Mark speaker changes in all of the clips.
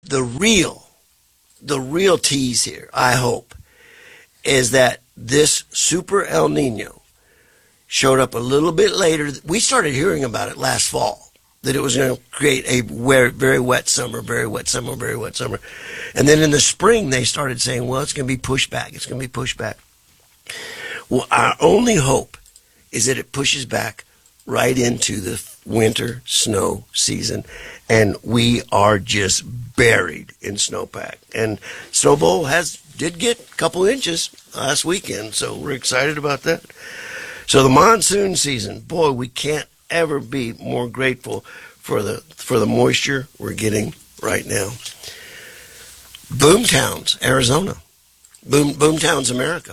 Speaker 1: the real tease here, I hope, is that this super El Nino showed up a little bit later. We started hearing about it last fall, that it was going to create a very wet summer, very wet summer, very wet summer. And then in the spring, they started saying, well, it's going to be pushed back. It's going to be pushed back. Well, our only hope is that it pushes back right into the winter snow season, and we are just buried in snowpack. And Snow Bowl did get a couple inches last weekend, so we're excited about that. So the monsoon season, boy, we can't ever be more grateful for the moisture we're getting right now. Boomtowns, Arizona. Boomtowns, America.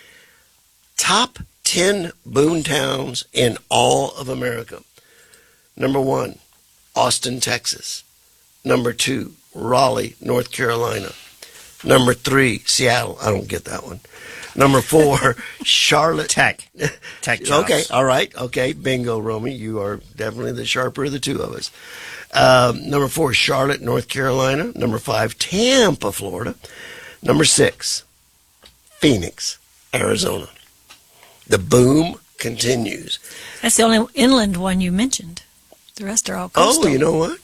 Speaker 1: Top 10 boomtowns in all of America. Number 1, Austin, Texas. Number 2, Raleigh, North Carolina. Number 3, Seattle. I don't get that one. Number 4, Charlotte.
Speaker 2: Tech jobs.
Speaker 1: Okay, all right. Okay, bingo, Romy. You are definitely the sharper of the two of us. Number 4, Charlotte, North Carolina. Number 5, Tampa, Florida. Number 6, Phoenix, Arizona. The boom continues.
Speaker 3: That's the only inland one you mentioned. The rest are all coastal.
Speaker 1: Oh, you know what?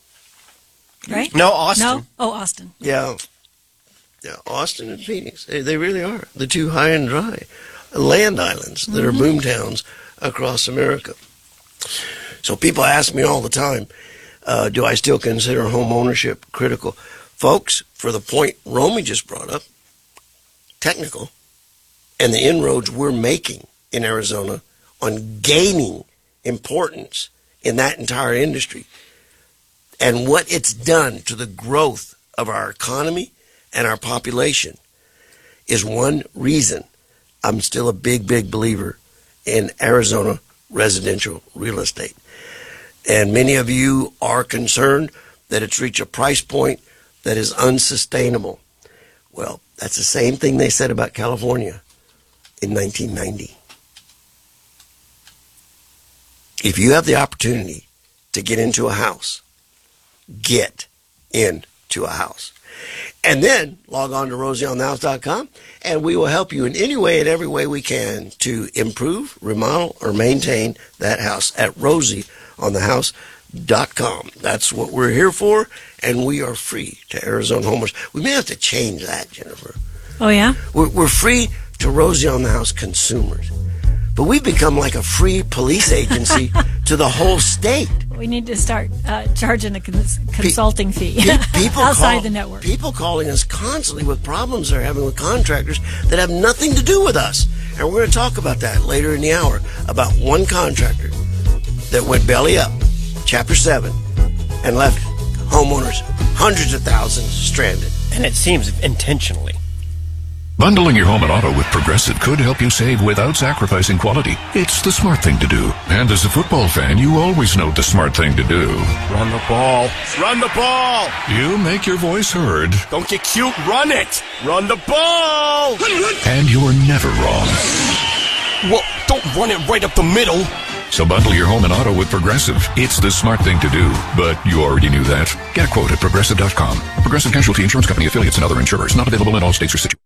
Speaker 3: Right?
Speaker 2: No, Austin.
Speaker 3: No? Oh, Austin.
Speaker 1: Yeah, Austin and Phoenix. They really are the two high and dry land islands that are boomtowns across America. So people ask me all the time, do I still consider home ownership critical? Folks, for the point Romy just brought up, technical, and the inroads we're making in Arizona on gaining importance in that entire industry and what it's done to the growth of our economy and our population is one reason I'm still a big believer in Arizona residential real estate. And many of you are concerned that it's reached a price point that is unsustainable. Well, that's the same thing they said about California in 1990. If you have the opportunity to get into a house, get into a house. And then log on to rosieonthehouse.com and we will help you in any way and every way we can to improve, remodel, or maintain that house at rosieonthehouse.com. That's what we're here for, and we are free to Arizona homeowners. We may have to change that, Jennifer.
Speaker 3: Oh, yeah?
Speaker 1: We're free to Rosie on the House consumers. But we've become like a free police agency to the whole state.
Speaker 3: We need to start charging a consulting fee
Speaker 1: People
Speaker 3: outside the network.
Speaker 1: People calling us constantly with problems they're having with contractors that have nothing to do with us. And we're going to talk about that later in the hour, about one contractor that went belly up, Chapter 7, and left homeowners hundreds of thousands stranded.
Speaker 2: And it seems intentionally.
Speaker 4: Bundling your home and auto with Progressive could help you save without sacrificing quality. It's the smart thing to do. And as a football fan, you always know the smart thing to do.
Speaker 5: Run the ball. Run the ball.
Speaker 4: You make your voice heard.
Speaker 5: Don't get cute. Run it. Run the ball.
Speaker 4: And you're never wrong.
Speaker 5: Well, don't run it right up the middle.
Speaker 4: So bundle your home and auto with Progressive. It's the smart thing to do. But you already knew that. Get a quote at Progressive.com. Progressive Casualty Insurance Company affiliates and other insurers. Not available in all states or situations.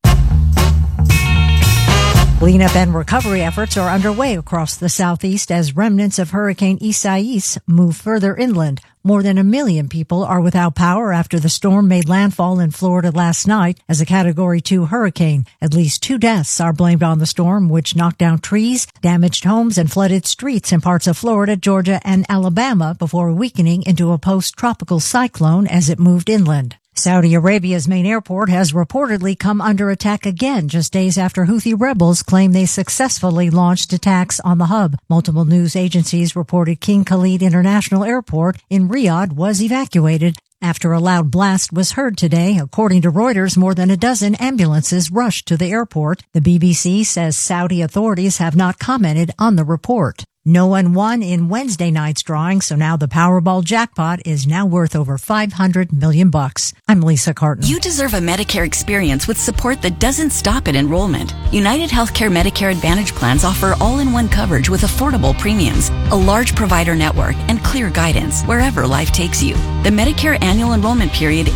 Speaker 6: Cleanup and recovery efforts are underway across the southeast as remnants of Hurricane Isaias move further inland. More than 1 million people are without power after the storm made landfall in Florida last night as a Category 2 hurricane. At least 2 deaths are blamed on the storm, which knocked down trees, damaged homes, and flooded streets in parts of Florida, Georgia, and Alabama before weakening into a post-tropical cyclone as it moved inland. Saudi Arabia's main airport has reportedly come under attack again just days after Houthi rebels claim they successfully launched attacks on the hub. Multiple news agencies reported King Khalid International Airport in Riyadh was evacuated after a loud blast was heard today. According to Reuters, more than a dozen ambulances rushed to the airport. The BBC says Saudi authorities have not commented on the report. No one won in Wednesday night's drawing, so now the Powerball jackpot is now worth over $500 million. I'm Lisa Carton.
Speaker 7: You deserve a Medicare experience with support that doesn't stop at enrollment. United Healthcare Medicare Advantage plans offer all-in-one coverage with affordable premiums, a large provider network, and clear guidance wherever life takes you. The Medicare annual enrollment period